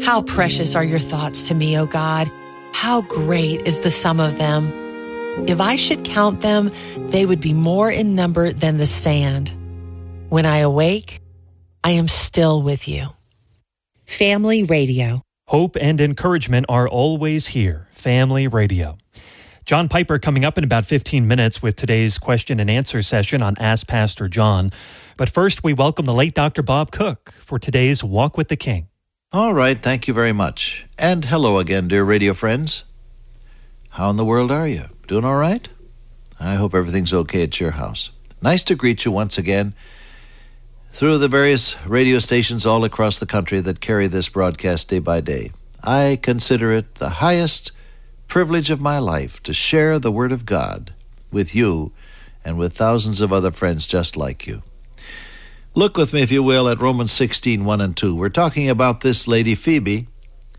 How precious are your thoughts to me, O God. How great is the sum of them. If I should count them, they would be more in number than the sand. When I awake, I am still with you. Family Radio. Hope and encouragement are always here. Family Radio. John Piper coming up in about 15 minutes with today's question and answer session on Ask Pastor John. But first, we welcome the late Dr. Bob Cook for today's Walk with the King. All right, thank you very much. And hello again, dear radio friends. How in the world are you? Doing all right? I hope everything's okay at your house. Nice to greet you once again through the various radio stations all across the country that carry this broadcast day by day. I consider it the highest privilege of my life to share the Word of God with you and with thousands of other friends just like you. Look with me, if you will, at Romans 16, 1 and 2. We're talking about this lady, Phoebe,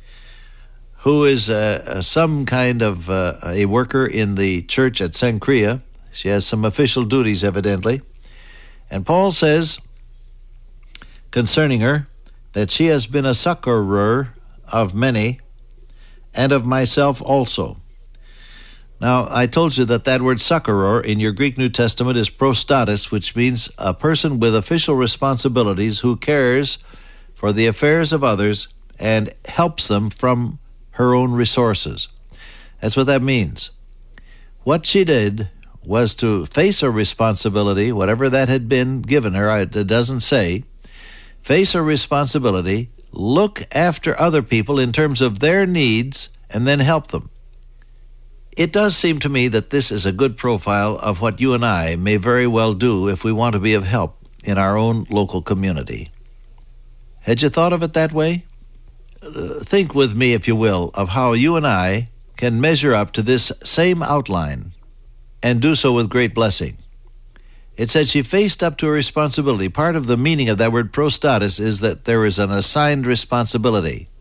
who is some kind of a worker in the church at Cenchrea. She has some official duties, evidently. And Paul says concerning her that she has been a succorer of many and of myself also. Now, I told you that word succorer in your Greek New Testament is prostatis, which means a person with official responsibilities who cares for the affairs of others and helps them from her own resources. That's what that means. What she did was to face her responsibility, whatever that had been given her, it doesn't say, face her responsibility, look after other people in terms of their needs, and then help them. It does seem to me that this is a good profile of what you and I may very well do if we want to be of help in our own local community. Had you thought of it that way? Think with me, if you will, of how you and I can measure up to this same outline and do so with great blessing. It said she faced up to her responsibility. Part of the meaning of that word prostatis is that there is an assigned responsibility.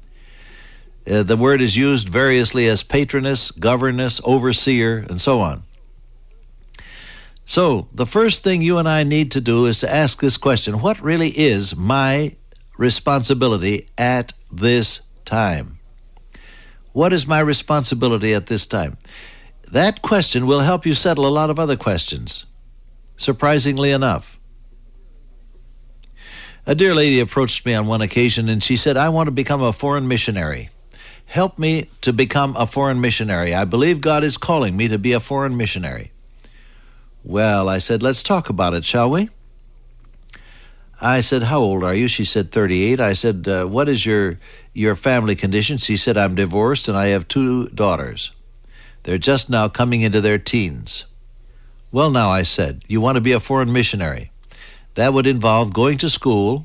The word is used variously as patroness, governess, overseer, and so on. So, the first thing you and I need to do is to ask this question: what really is my responsibility at this time? What is my responsibility at this time? That question will help you settle a lot of other questions, surprisingly enough. A dear lady approached me on one occasion and she said, I want to become a foreign missionary. Help me to become a foreign missionary. I believe God is calling me to be a foreign missionary. Well, I said, let's talk about it, shall we? I said, how old are you? She said, 38. I said, what is your family condition? She said, I'm divorced and I have 2 daughters. They're just now coming into their teens. Well, now, I said, you want to be a foreign missionary. That would involve going to school,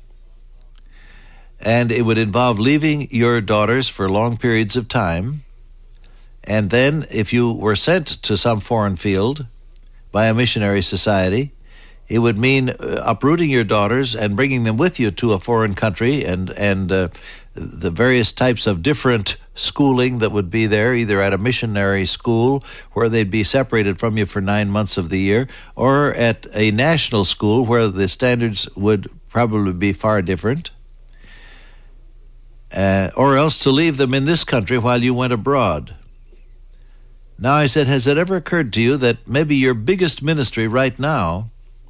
and it would involve leaving your daughters for long periods of time. And then if you were sent to some foreign field by a missionary society, it would mean uprooting your daughters and bringing them with you to a foreign country and the various types of different schooling that would be there, either at a missionary school where they'd be separated from you for 9 months of the year, or at a national school where the standards would probably be far different. Or else to leave them in this country while you went abroad. Now, I said, has it ever occurred to you that maybe your biggest ministry right now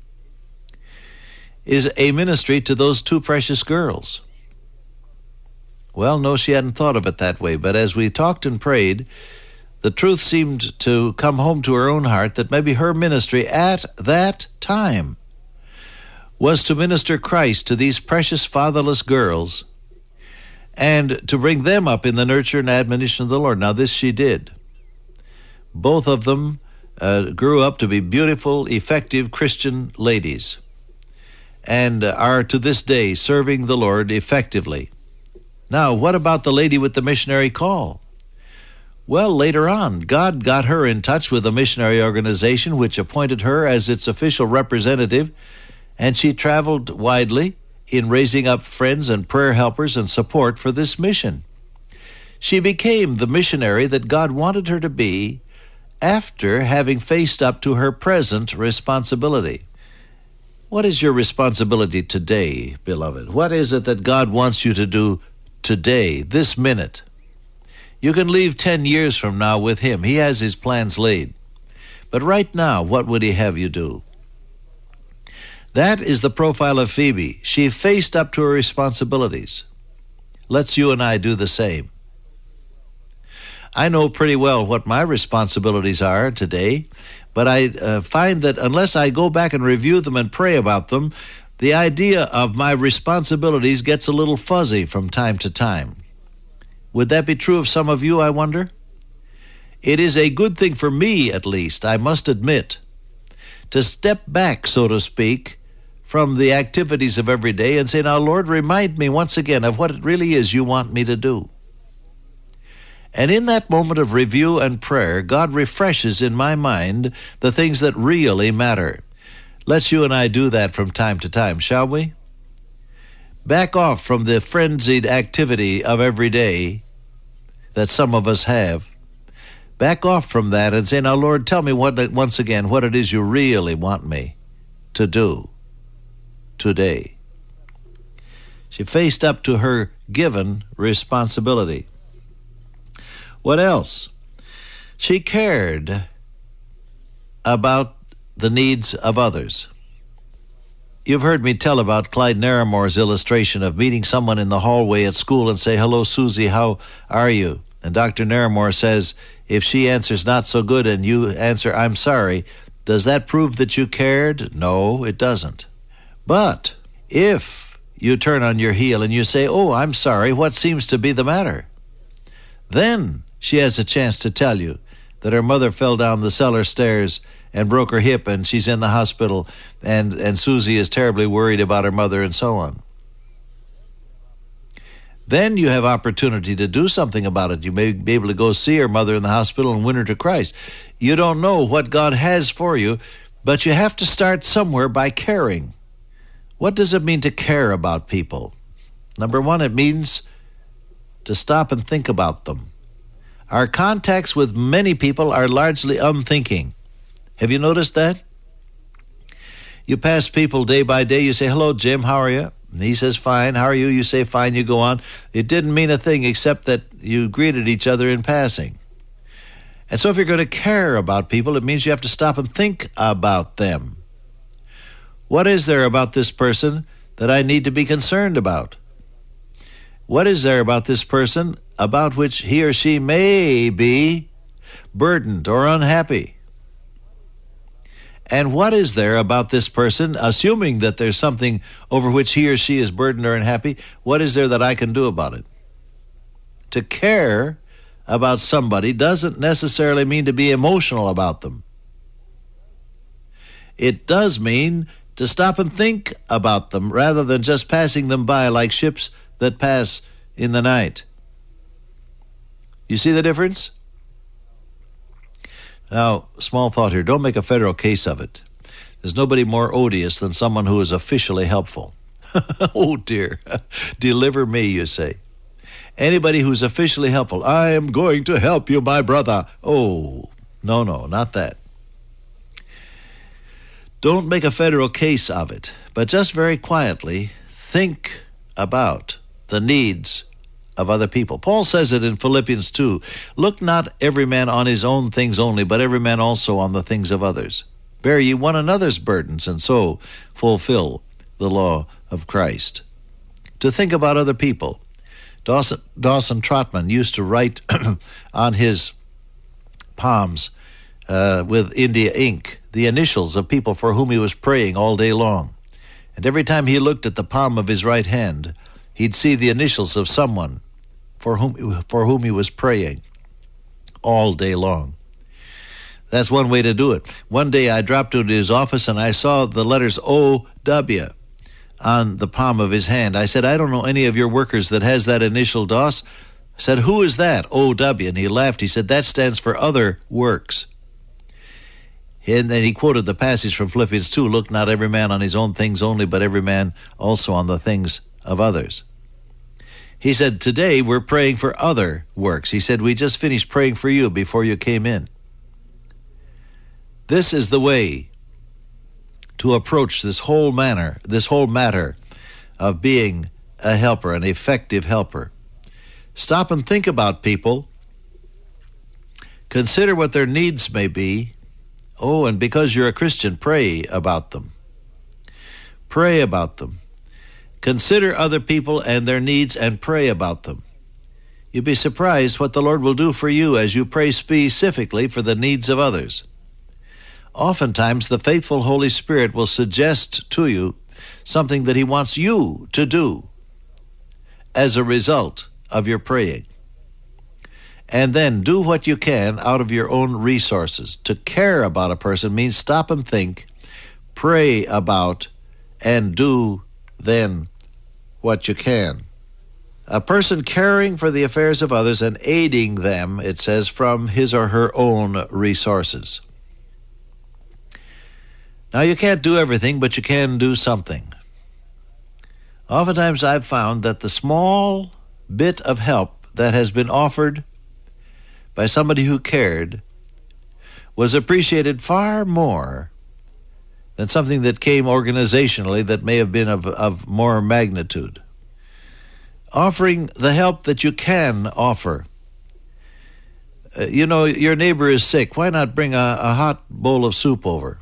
is a ministry to those 2 precious girls? Well, no, she hadn't thought of it that way, but as we talked and prayed, the truth seemed to come home to her own heart that maybe her ministry at that time was to minister Christ to these precious fatherless girls and to bring them up in the nurture and admonition of the Lord. Now, this she did. Both of them grew up to be beautiful, effective Christian ladies and are to this day serving the Lord effectively. Now, what about the lady with the missionary call? Well, later on, God got her in touch with a missionary organization which appointed her as its official representative, and she traveled widely in raising up friends and prayer helpers and support for this mission. She became the missionary that God wanted her to be after having faced up to her present responsibility. What is your responsibility today, beloved? What is it that God wants you to do today, this minute. You can leave 10 years from now with him. He has his plans laid. But right now, what would he have you do? That is the profile of Phoebe. She faced up to her responsibilities. Let's you and I do the same. I know pretty well what my responsibilities are today, but I find that unless I go back and review them and pray about them, the idea of my responsibilities gets a little fuzzy from time to time. Would that be true of some of you, I wonder? It is a good thing for me, at least, I must admit, to step back, so to speak, from the activities of every day and say, now, Lord, remind me once again of what it really is you want me to do. And in that moment of review and prayer, God refreshes in my mind the things that really matter. Let's you and I do that from time to time, shall we? Back off from the frenzied activity of every day that some of us have. Back off from that and say, now, Lord, tell me once again what it is you really want me to do today. She faced up to her given responsibility. What else? She cared about the needs of others. You've heard me tell about Clyde Narramore's illustration of meeting someone in the hallway at school and say, hello, Susie, how are you? And Dr. Narramore says, if she answers not so good and you answer, I'm sorry, does that prove that you cared? No, it doesn't. But if you turn on your heel and you say, oh, I'm sorry, what seems to be the matter? Then she has a chance to tell you that her mother fell down the cellar stairs and broke her hip and she's in the hospital and Susie is terribly worried about her mother and so on. Then you have opportunity to do something about it. You may be able to go see her mother in the hospital and win her to Christ. You don't know what God has for you, but you have to start somewhere by caring. What does it mean to care about people? Number one, it means to stop and think about them. Our contacts with many people are largely unthinking. Have you noticed that? You pass people day by day, you say, hello, Jim, how are you? And he says, fine, how are you? You say, fine, you go on. It didn't mean a thing except that you greeted each other in passing. And so if you're going to care about people, it means you have to stop and think about them. What is there about this person that I need to be concerned about? What is there about this person about which he or she may be burdened or unhappy? And what is there about this person, assuming that there's something over which he or she is burdened or unhappy, what is there that I can do about it? To care about somebody doesn't necessarily mean to be emotional about them. It does mean to stop and think about them rather than just passing them by like ships that pass in the night. You see the difference? Now, small thought here, don't make a federal case of it. There's nobody more odious than someone who is officially helpful. Oh dear, deliver me, you say. Anybody who's officially helpful, I am going to help you, my brother. Oh, no, not that. Don't make a federal case of it, but just very quietly think about the needs of other people. Paul says it in Philippians 2, look not every man on his own things only, but every man also on the things of others. Bear ye one another's burdens, and so fulfill the law of Christ. To think about other people. Dawson Trotman used to write on his palms with India ink the initials of people for whom he was praying all day long. And every time he looked at the palm of his right hand, he'd see the initials of someone for whom he was praying all day long. That's one way to do it. One day I dropped into his office and I saw the letters O.W. on the palm of his hand. I said, I don't know any of your workers that has that initial, Doss. I said, who is that? O.W. And he laughed. He said, that stands for other works. And then he quoted the passage from Philippians 2, look not every man on his own things only, but every man also on the things of others. He said, today we're praying for other works. He said, we just finished praying for you before you came in. This is the way to approach this whole matter of being a helper, an effective helper. Stop and think about people. Consider what their needs may be. Oh, and because you're a Christian, pray about them. Pray about them. Consider other people and their needs and pray about them. You'd be surprised what the Lord will do for you as you pray specifically for the needs of others. Oftentimes, the faithful Holy Spirit will suggest to you something that He wants you to do as a result of your praying. And then do what you can out of your own resources. To care about a person means stop and think, pray about, and do then what you can. A person caring for the affairs of others and aiding them, it says, from his or her own resources. Now, you can't do everything, but you can do something. Oftentimes I've found that the small bit of help that has been offered by somebody who cared was appreciated far more than something that came organizationally that may have been of more magnitude. Offering the help that you can offer. Your neighbor is sick. Why not bring a hot bowl of soup over?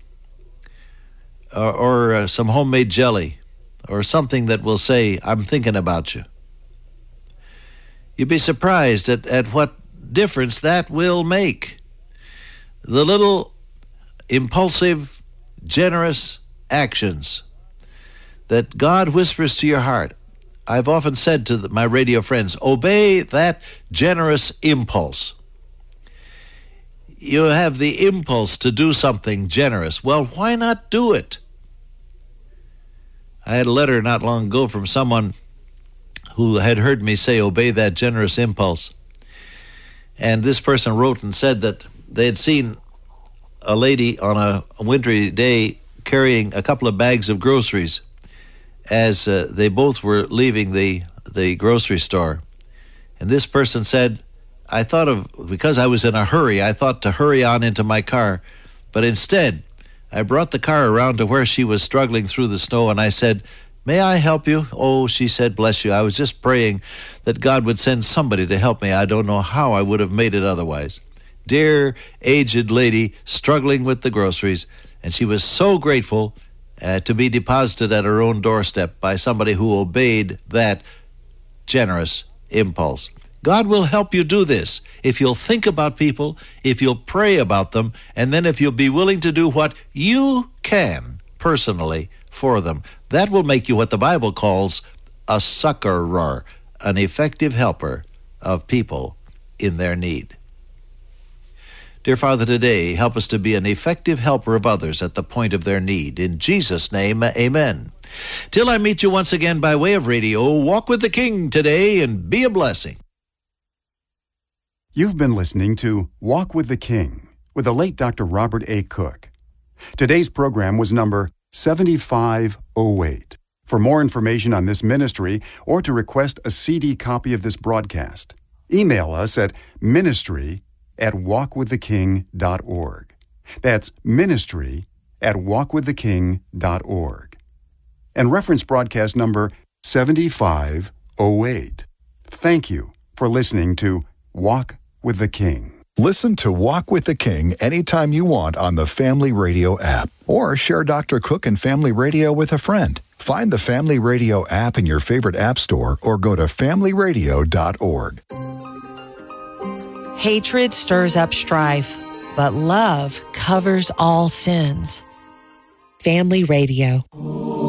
Or some homemade jelly, or something that will say, I'm thinking about you. You'd be surprised at what difference that will make. The little impulsive, generous actions that God whispers to your heart. I've often said to my radio friends, obey that generous impulse. You have the impulse to do something generous. Well, why not do it? I had a letter not long ago from someone who had heard me say, obey that generous impulse. And this person wrote and said that they had seen a lady on a wintry day carrying a couple of bags of groceries as they both were leaving the grocery store. And this person said, because I was in a hurry, I thought to hurry on into my car, but instead I brought the car around to where she was struggling through the snow, and I said, may I help you? Oh, she said, bless you. I was just praying that God would send somebody to help me. I don't know how I would have made it otherwise. Dear, aged lady struggling with the groceries, and she was so grateful to be deposited at her own doorstep by somebody who obeyed that generous impulse. God will help you do this if you'll think about people, if you'll pray about them, and then if you'll be willing to do what you can personally for them. That will make you what the Bible calls a succorer, an effective helper of people in their need. Dear Father, today, help us to be an effective helper of others at the point of their need. In Jesus' name, amen. Till I meet you once again by way of radio, walk with the King today and be a blessing. You've been listening to Walk with the King with the late Dr. Robert A. Cook. Today's program was number 7508. For more information on this ministry or to request a CD copy of this broadcast, email us at ministry@walkwiththeking.org. That's ministry@walkwiththeking.org. And reference broadcast number 7508. Thank you for listening to Walk with the King. Listen to Walk with the King anytime you want on the Family Radio app, or share Dr. Cook and Family Radio with a friend. Find the Family Radio app in your favorite app store or go to familyradio.org. Hatred stirs up strife, but love covers all sins. Family Radio.